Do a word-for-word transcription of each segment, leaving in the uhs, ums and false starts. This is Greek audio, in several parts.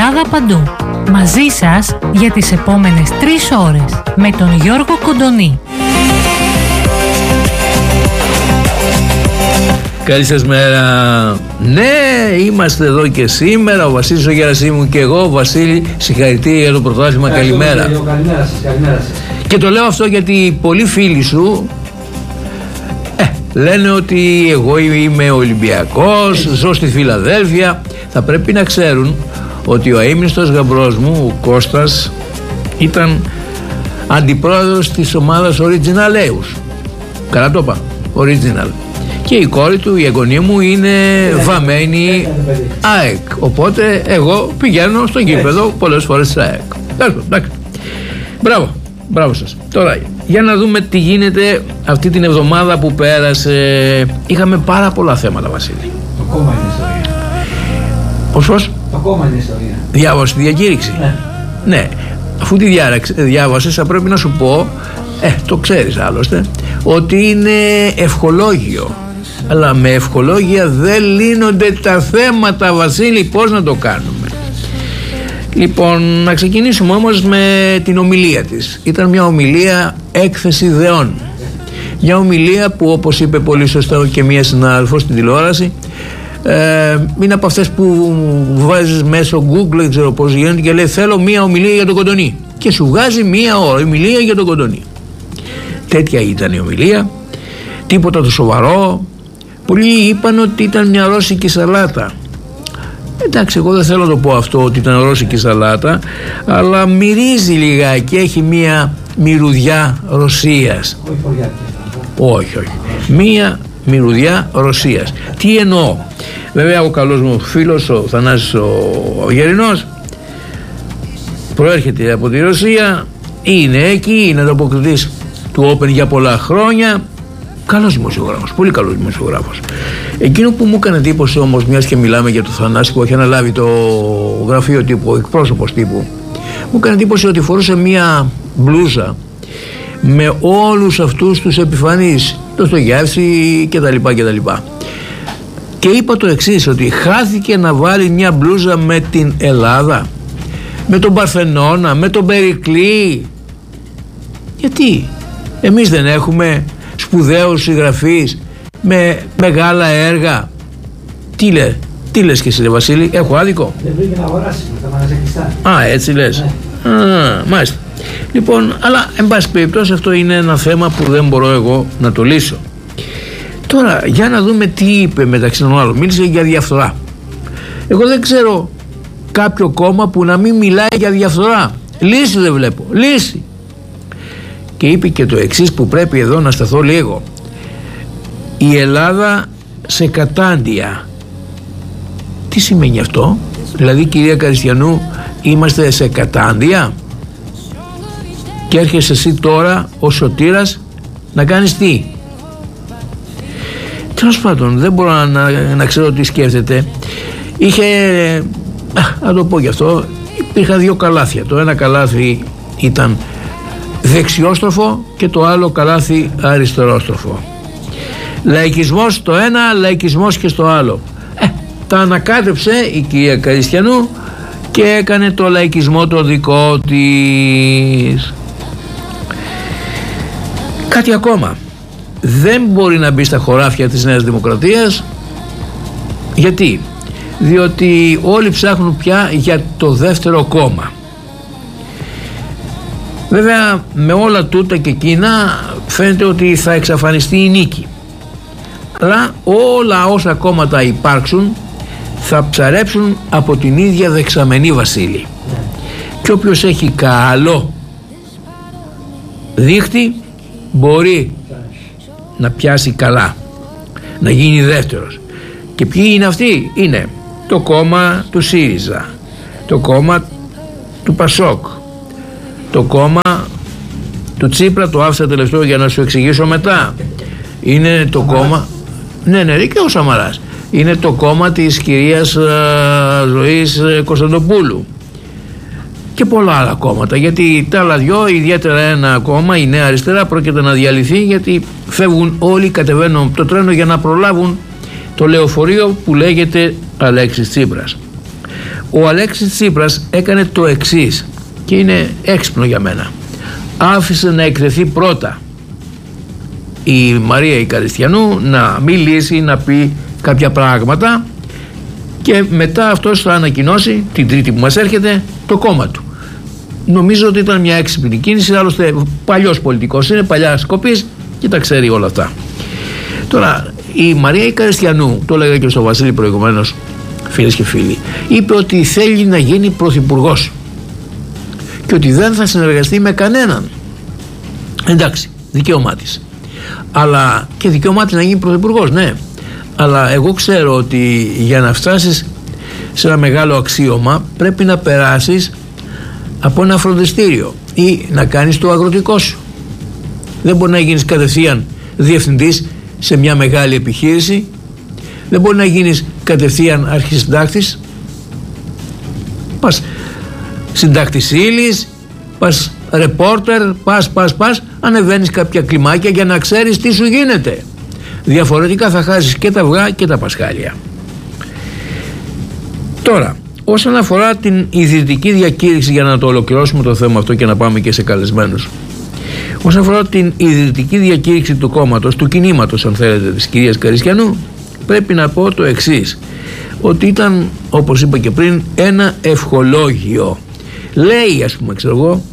Ελλάδα παντού. Μαζί σας για τις επόμενες τρεις ώρες με τον Γιώργο Κοντονή. Καλή σας μέρα. Ναι, είμαστε εδώ και σήμερα. Ο Βασίλης ο Γερασίμου και εγώ. Βασίλη, συγχαρητήρια για το πρωτάθλημα. Καλημέρα. Καλημέρα σας, καλημέρα σας. Και το λέω αυτό γιατί πολλοί φίλοι σου ε, λένε ότι εγώ είμαι Ολυμπιακός, ζω στη Φιλαδέλφια. Θα πρέπει να ξέρουν ότι ο αείμνηστος γαμπρός μου, ο Κώστας, ήταν αντιπρόεδρος της ομάδας Original Eus. Καλά το είπα, Original. Και η κόρη του, η εγγονή μου, είναι βαμμένη ΑΕΚ. Οπότε εγώ πηγαίνω στο γήπεδο πολλές φορές της ΑΕΚ. Εντάξει. Μπράβο, μπράβο σας. Τώρα, για να δούμε τι γίνεται αυτή την εβδομάδα που πέρασε. Είχαμε πάρα πολλά θέματα, Βασίλη. Ακόμα είναι ιστορία. Πώς, πώς? Ακόμα είναι ιστορία. Διάβασε τη διακήρυξη. Ναι. Ναι. Αφού τη διάβασες, θα πρέπει να σου πω, ε, το ξέρεις άλλωστε, ότι είναι ευχολόγιο. Αλλά με ευχολόγια δεν λύνονται τα θέματα, Βασίλη. Πώς να το κάνουμε? Λοιπόν, να ξεκινήσουμε όμως με την ομιλία της. Ήταν μια ομιλία έκθεση ιδεών. Μια ομιλία που, όπως είπε πολύ σωστά και μια συνάδελφος στην τηλεόραση, ε, είναι από αυτές που βάζεις μέσω Google, δεν ξέρω πώς γίνεται, και λέει θέλω μια ομιλία για τον Κοντονή. Και σου βγάζει μια ώρα ομιλία για τον Κοντονή. Τέτοια ήταν η ομιλία. Τίποτα το σοβαρό. Πολλοί είπαν ότι ήταν μια ρώσικη σαλάτα. Εντάξει, εγώ δεν θέλω να το πω αυτό ότι ήταν ρώσικη σαλάτα, αλλά μυρίζει λιγάκι, έχει μια μυρουδιά Ρωσίας. Όχι, όχι. Μία μυρουδιά Ρωσίας. Τι εννοώ? Βέβαια ο καλός μου φίλος ο Θανάσης ο Γερινός προέρχεται από τη Ρωσία, είναι εκεί, είναι ανταποκριτής του Open για πολλά χρόνια. Καλός δημοσιογράφος, πολύ καλός δημοσιογράφος. Εκείνο που μου έκανε εντύπωση όμως, μιας και μιλάμε για το Θανάση που έχει αναλάβει το γραφείο τύπου, ο εκπρόσωπος τύπου, μου έκανε εντύπωση ότι φορούσε μια μπλούζα με όλους αυτούς τους επιφανείς, το Στογεύση και τα λοιπά και τα λοιπά. Και είπα το εξής, ότι χάθηκε να βάλει μια μπλούζα με την Ελλάδα, με τον Παρθενώνα, με τον Περικλή. Γιατί εμείς δεν έχουμε σπουδαίους συγγραφείς με μεγάλα έργα? Τι λε, τι λες και εσύ, ρε Βασίλη, έχω άδικο? Δεν βρήκε να αγοράσει, θα μαγαζέ κλειστά. Α, έτσι λες. Ναι. Α, μάλιστα. Λοιπόν, αλλά εν πάση περιπτώσει αυτό είναι ένα θέμα που δεν μπορώ εγώ να το λύσω. Τώρα, για να δούμε τι είπε μεταξύ των άλλων. Μίλησε για διαφθορά. Εγώ δεν ξέρω κάποιο κόμμα που να μην μιλάει για διαφθορά. Λύση δεν βλέπω. Λύση. Και είπε και το εξής που πρέπει εδώ να σταθώ λίγο. Η Ελλάδα σε κατάντια. Τι σημαίνει αυτό? Δηλαδή, κυρία Καριστιανού, είμαστε σε κατάντια? Και έρχεσαι εσύ τώρα ο Σωτήρας να κάνεις τι? Τέλος πάντων, δεν μπορώ να, να, να ξέρω τι σκέφτεται. Είχε, α, να το πω γι' αυτό, υπήρχαν δύο καλάθια. Το ένα καλάθι ήταν δεξιόστροφο και το άλλο καλάθι αριστερόστροφο. Λαϊκισμός στο ένα, λαϊκισμός και στο άλλο. Ε, τα ανακάτεψε η κυρία Καριστιανού και έκανε το λαϊκισμό το δικό της. Κάτι ακόμα. Δεν μπορεί να μπει στα χωράφια της Νέας Δημοκρατίας. Γιατί? Διότι όλοι ψάχνουν πια για το δεύτερο κόμμα. Βέβαια με όλα τούτα και εκείνα φαίνεται ότι θα εξαφανιστεί η νίκη. Αλλά όλα όσα κόμματα υπάρξουν θα ψαρέψουν από την ίδια δεξαμενή, Βασίλη. Και όποιος έχει καλό δίχτυ μπορεί να πιάσει καλά, να γίνει δεύτερος. Και ποιοι είναι αυτοί? Είναι το κόμμα του ΣΥΡΙΖΑ, το κόμμα του ΠΑΣΟΚ, το κόμμα του Τσίπρα, το άφησα τελευταίο για να σου εξηγήσω μετά. Είναι το Σαμαράς. Κόμμα, ναι ναι και ο Σαμαράς. Είναι το κόμμα της κυρίας α, Ζωής Κωνσταντοπούλου και πολλά άλλα κόμματα, γιατί τα άλλα δυο, ιδιαίτερα ένα κόμμα, η Νέα Αριστερά, πρόκειται να διαλυθεί, γιατί φεύγουν όλοι, κατεβαίνουν από το τρένο για να προλάβουν το λεωφορείο που λέγεται Αλέξης Τσίπρας. Ο Αλέξης Τσίπρας έκανε το εξής και είναι έξυπνο για μένα. Άφησε να εκτεθεί πρώτα η Μαρία η Καριστιανού, να μιλήσει, να πει κάποια πράγματα, και μετά αυτός θα ανακοινώσει την Τρίτη που μας έρχεται το κόμμα του. Νομίζω ότι ήταν μια έξυπνη κίνηση, άλλωστε παλιός πολιτικός είναι, παλιά σκοπής και τα ξέρει όλα αυτά. Τώρα η Μαρία η Καριστιανού, το έλεγα και στο Βασίλη προηγουμένως, φίλες και φίλοι, είπε ότι θέλει να γίνει πρωθυπουργός και ότι δεν θα συνεργαστεί με κανέναν. Εντάξει, δικαίωμά της, αλλά και δικαίωμά της να γίνει πρωθυπουργός, ναι, αλλά εγώ ξέρω ότι για να φτάσεις σε ένα μεγάλο αξίωμα πρέπει να περάσεις από ένα φροντιστήριο ή να κάνεις το αγροτικό σου. Δεν μπορεί να γίνεις κατευθείαν διευθυντής σε μια μεγάλη επιχείρηση, δεν μπορεί να γίνεις κατευθείαν αρχισυντάκτης. Πας συντάκτης ύλης, πας ρεπόρτερ, πας πας πας ανεβαίνεις κάποια κλιμάκια για να ξέρεις τι σου γίνεται. Διαφορετικά θα χάσεις και τα αυγά και τα πασχάλια. Τώρα, όσον αφορά την ιδρυτική διακήρυξη, για να το ολοκληρώσουμε το θέμα αυτό και να πάμε και σε καλεσμένους, όσον αφορά την ιδρυτική διακήρυξη του κόμματος, του κινήματος αν θέλετε, της κυρίας Καριστιανού, πρέπει να πω το εξής, ότι ήταν, όπως είπα και πριν, ένα ευχολόγιο. Λέει, ας πούμε, ξέρω εγώ,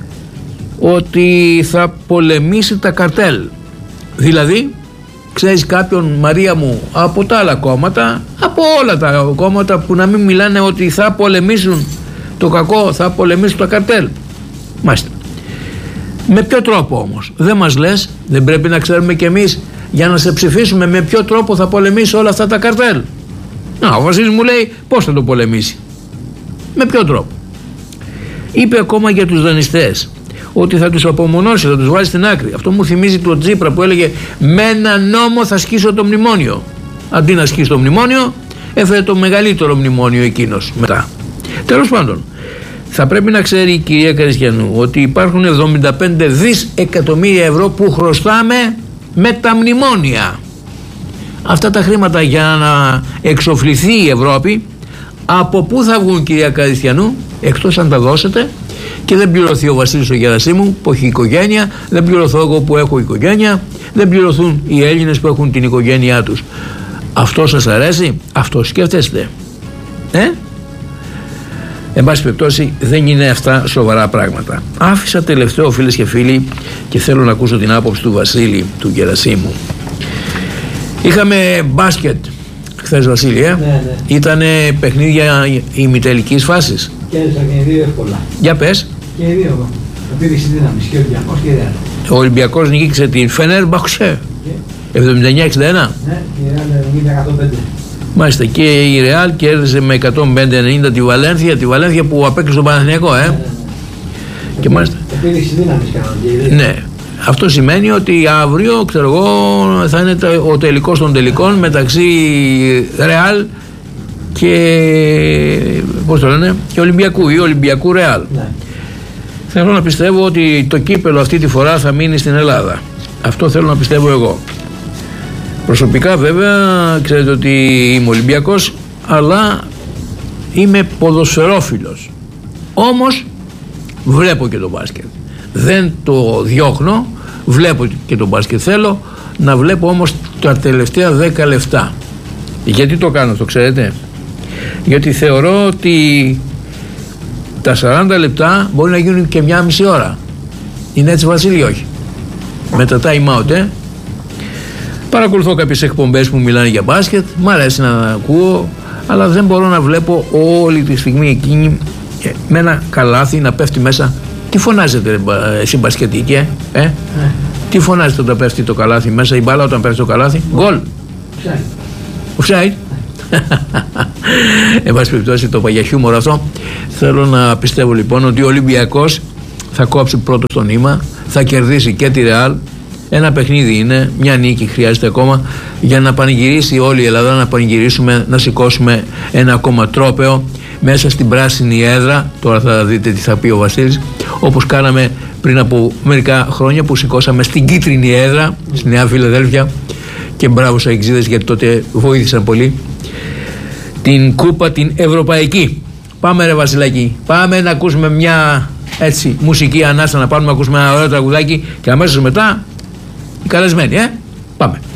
ότι θα πολεμήσει τα καρτέλ. Δηλαδή, ξέρεις κάποιον, Μαρία μου, από τα άλλα κόμματα, από όλα τα κόμματα, που να μην μιλάνε ότι θα πολεμήσουν το κακό, θα πολεμήσουν τα καρτέλ? Μάλιστα. Με ποιο τρόπο όμως? Δεν μας λες, δεν πρέπει να ξέρουμε κι εμείς για να σε ψηφίσουμε με ποιο τρόπο θα πολεμήσει όλα αυτά τα καρτέλ? Να, ο Βασίλης μου λέει πώς θα το πολεμήσει, με ποιο τρόπο. Είπε ακόμα για τους δανειστές ότι θα τους απομονώσει, θα τους βάλει στην άκρη. Αυτό μου θυμίζει το Τσίπρα που έλεγε με ένα νόμο θα σκίσω το μνημόνιο. Αντί να σκίσει το μνημόνιο, έφερε το μεγαλύτερο μνημόνιο εκείνος μετά. Τέλος πάντων, θα πρέπει να ξέρει η κυρία Καριστιανού ότι υπάρχουν εβδομήντα πέντε δισεκατομμύρια ευρώ που χρωστάμε με τα μνημόνια. Αυτά τα χρήματα, για να εξοφληθεί η Ευρώπη, από πού θα βγουν, κυρία Καριστιανού, εκτός αν τα δώσετε και δεν πληρωθεί ο Βασίλης ο Γερασίμου που έχει οικογένεια, δεν πληρωθώ εγώ που έχω οικογένεια, δεν πληρωθούν οι Έλληνες που έχουν την οικογένειά τους. Αυτό σας αρέσει? Αυτό σκέφτεστε? Ε? Εν πάση περιπτώσει, δεν είναι αυτά σοβαρά πράγματα. Άφησα τελευταίο, φίλες και φίλοι, και θέλω να ακούσω την άποψη του Βασίλη του Γερασίμου. Είχαμε μπάσκετ χθες, Βασίλη, ε? Ναι, ναι. Ήτανε παιχνίδια ημιτελικής φάσης. Κέρδισα και οι δύο εύκολα. Για πες. Και οι δύο. Επίδειξη δύναμης, και ο Ολυμπιακός και η Ρεάλ. Ο Ολυμπιακός νίκησε την Φενέρμπαχτσε εβδομήντα εννιά εξήντα ένα. Ναι, και η Ρεάλ εβδομήντα εκατόν πέντε. Μάλιστα, και η Ρεάλ κέρδισε με εκατόν πέντε ενενήντα τη Βαλένθια, τη Βαλένθια που απέκλεισε τον Παναθηναϊκό, ε. Ναι, ναι, ναι. Και μάλιστα. Επίδειξη δύναμης κάναν και οι δύο. Ναι. Αυτό σημαίνει ότι αύριο, ξέρω εγώ, θα είναι ο τελικός των τελικών μεταξύ Ρεάλ και, πώς το λένε, και Ολυμπιακού ή Ολυμπιακού Ρεάλ. Ναι. Θέλω να πιστεύω ότι το κύπελο αυτή τη φορά θα μείνει στην Ελλάδα. Αυτό θέλω να πιστεύω εγώ. Προσωπικά βέβαια ξέρετε ότι είμαι Ολυμπιακός, αλλά είμαι ποδοσφαιρόφιλος. Όμως βλέπω και το μπάσκετ. Δεν το διώχνω, βλέπω και το μπάσκετ. Θέλω να βλέπω όμως τα τελευταία δέκα λεπτά. Γιατί το κάνω αυτό, ξέρετε? Γιατί θεωρώ ότι τα σαράντα λεπτά μπορεί να γίνουν και μια μισή ώρα. Είναι έτσι, Βασίλη? Όχι. Με τα time out, ε. Παρακολουθώ κάποιες εκπομπές που μιλάνε για μπάσκετ, μ' αρέσει να ακούω, αλλά δεν μπορώ να βλέπω όλη τη στιγμή εκείνη με ένα καλάθι να πέφτει μέσα. Τι φωνάζετε εσύ μπασκετική, ε? ε? Ναι. Τι φωνάζετε όταν πέφτει το καλάθι μέσα, η μπάλα όταν πέφτει το καλάθι? Γκολ. Offside. Εν πάση περιπτώσει, το είπα για χιούμορ αυτό. Θέλω να πιστεύω λοιπόν ότι ο Ολυμπιακός θα κόψει πρώτο στο νήμα, θα κερδίσει και τη Ρεάλ. Ένα παιχνίδι είναι, μια νίκη χρειάζεται ακόμα για να πανηγυρίσει όλη η Ελλάδα, να πανηγυρίσουμε, να σηκώσουμε ένα ακόμα τρόπαιο μέσα στην πράσινη έδρα. Τώρα θα δείτε τι θα πει ο Βασίλης, όπως κάναμε πριν από μερικά χρόνια που σηκώσαμε στην κίτρινη έδρα στη Νέα Φιλαδέλφια, και μπράβο στους αεξίδες γιατί τότε βοήθησαν πολύ, την κούπα την ευρωπαϊκή. Πάμε ρε Βασιλάκη, πάμε να ακούσουμε μια έτσι μουσική ανάσα, να πάρουμε να ακούσουμε ένα ωραίο τραγουδάκι και αμέσως μετά οι καλεσμένοι, ε, πάμε.